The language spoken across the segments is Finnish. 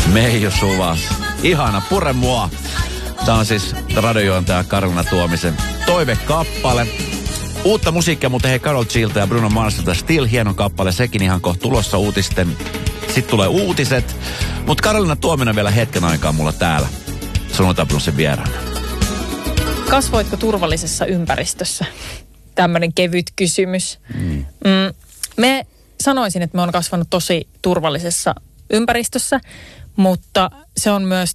Meiju Suvas. Ihana, pure mua. Tämä on siis radiojuontaja Karolina Tuomisen toivekappale. Uutta musiikkia, mutta hei, Karol Gilta ja Bruno Marsilta Still, hieno kappale, sekin ihan kohta tulossa uutisten. Sitten tulee uutiset. Mutta Karolina Tuominen vielä hetken aikaa mulla täällä. Sunnuntai Bluesin vieraana. Kasvoitko turvallisessa ympäristössä? Tämmöinen kevyt kysymys. Me sanoisin, että me on kasvanut tosi turvallisessa ympäristössä, mutta se on myös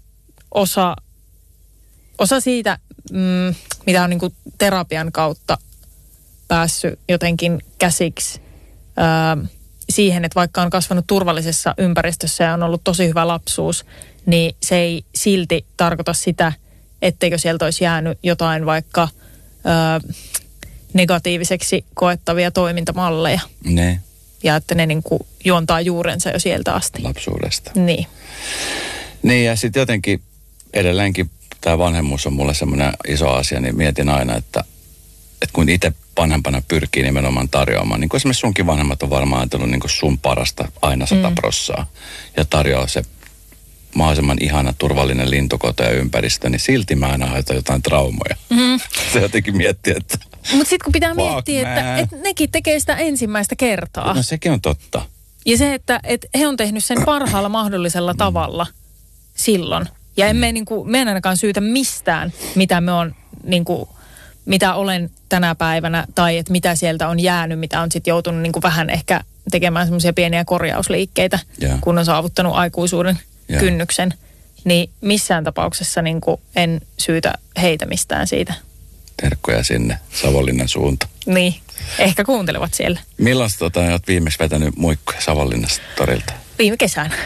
osa siitä, mitä on niin kuin terapian kautta päässyt jotenkin käsiksi siihen, että vaikka on kasvanut turvallisessa ympäristössä ja on ollut tosi hyvä lapsuus, niin se ei silti tarkoita sitä, etteikö sieltä olisi jäänyt jotain vaikka negatiiviseksi koettavia toimintamalleja. Ne. Ja että ne niin kuin juontaa juurensa jo sieltä asti. Lapsuudesta. Niin. Niin ja sitten jotenkin edelleenkin tämä vanhemmuus on mulle semmoinen iso asia, niin mietin aina, että kun itse vanhempana pyrkii nimenomaan tarjoamaan, niin kuin esimerkiksi sunkin vanhemmat on varmaan ajatellut niin kuin sun parasta aina 100% ja tarjoaa se mahdollisimman ihana, turvallinen lintukoto ja ympäristö, niin silti mä aina aiheutan jotain traumoja. Se jotenkin miettii, että mutta sitten kun pitää miettiä, että nekin tekee sitä ensimmäistä kertaa. No sekin on totta. Ja se, että he on tehnyt sen parhaalla mahdollisella tavalla silloin. Ja emme me en ainakaan syytä mistään, mitä me on mitä olen tänä päivänä tai että mitä sieltä on jäänyt, mitä on sitten joutunut vähän ehkä tekemään semmoisia pieniä korjausliikkeitä, kun on saavuttanut aikuisuuden kynnyksen. Niin missään tapauksessa en syytä heitä mistään siitä. Terkkoja sinne Savonlinnan suuntaan. Niin, ehkä kuuntelevat siellä. Milloin olet viimeksi vetänyt muikkuja Savonlinnasta torilta? Viime kesänä.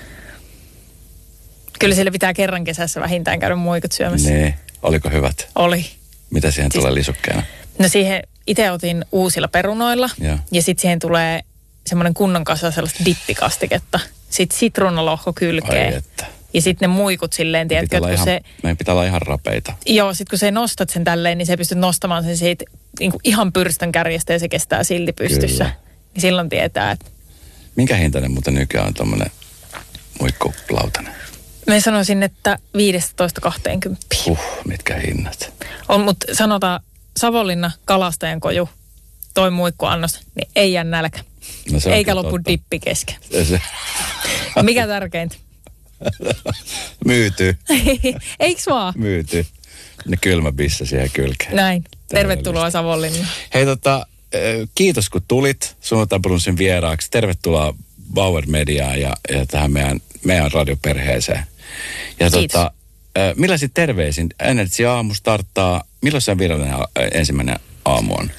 Kyllä siellä pitää kerran kesässä vähintään käydä muikut syömässä. Niin, oliko hyvät? Oli. Mitä siihen tulee lisukkeena? No siihen itse otin uusilla perunoilla ja sitten siihen tulee semmoinen kunnon kasa sellaista dippikastiketta. Sitten sitruunalohko kylkeen. Ai että. Ja sitten ne muikut silleen, tiedätkö, että kun se... Meidän pitää olla ihan rapeita. Joo, sitten kun sä nostat sen tälleen, niin sä pystyt nostamaan sen siitä ihan pyrstön kärjestä ja se kestää silti pystyssä. Kyllä. Niin silloin tietää, että... Minkä hintainen muuten nykyään on tommonen muikkulautanen? Mä sanoisin, että 15-20. Mitkä hinnat? On, mutta sanotaan Savonlinna, Kalastajan koju, toi muikkuannos, niin ei jää nälkä. No eikä lopu dippi kesken. Mikä tärkeintä? Myytyy. Eiks vaan? Myytyy. Ne kylmäbisse siihen kylkeen. Näin. Tervetuloa Savonlinnaan. Hei kiitos kun tulit Sunnuntai Bluesin vieraaksi. Tervetuloa Bauer Mediaan ja tähän meidän radioperheeseen. Ja kiitos. Millaisin terveisin? Energy aamu starttaa. Milloin se virallinen ensimmäinen aamu on?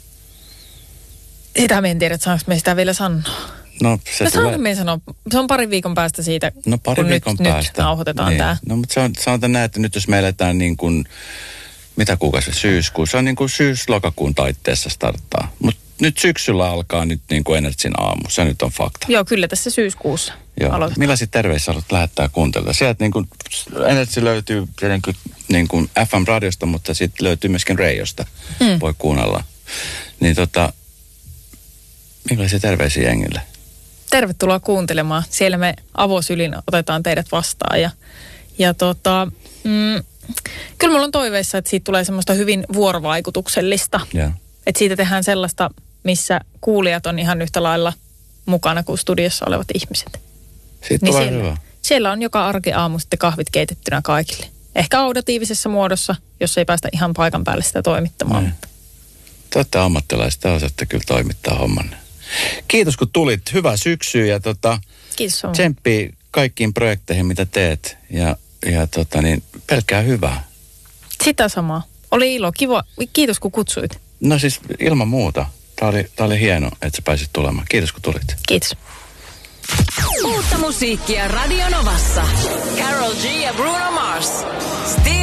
Sitä me en tiedä, että saanko me sitä vielä sanoa. No saanko me sanoa? Se on parin viikon päästä siitä, kun nyt nauhoitetaan niin. tämä. No mutta sanotaan näin, että nyt jos me eletään niin kuin, mitä kuukausi syyskuun? Se on niin kuin syys-lokakuun taitteessa starttaa. Mutta nyt syksyllä alkaa nyt niin kuin Energyn aamu. Se nyt on fakta. Joo, kyllä tässä syyskuussa aloitetaan. Millaisia terveisiä haluat lähettää kuuntelijoille? Sieltä niin kuin Energy löytyy tietenkin niin kuin FM-radiosta, mutta sitten löytyy myöskin Reijosta. Voi kuunnella. Niin millaisia terveisiä jengille? Tervetuloa kuuntelemaan. Siellä me avosylin otetaan teidät vastaan. Kyllä mulla on toiveissa, että siitä tulee semmoista hyvin vuorovaikutuksellista. Että siitä tehdään sellaista, missä kuulijat on ihan yhtä lailla mukana kuin studiossa olevat ihmiset. Siitä tulee hyvä. Siellä on joka arkiaamu sitten kahvit keitettynä kaikille. Ehkä auditiivisessa muodossa, jos ei päästä ihan paikan päälle sitä toimittamaan. Te olette ammattilaiset, te osaatte kyllä toimittaa hommanne. Kiitos kun tulit. Hyvää syksyä ja kiitos. Tsemppii kaikkiin projekteihin, mitä teet. Ja pelkkää hyvää. Sitä samaa. Oli ilo. Kiva. Kiitos kun kutsuit. No siis ilman muuta. Tää oli hieno, että sä pääsit tulemaan. Kiitos kun tulit. Kiitos. Uutta musiikkia Radio Novassa. Karol G ja Bruno Mars.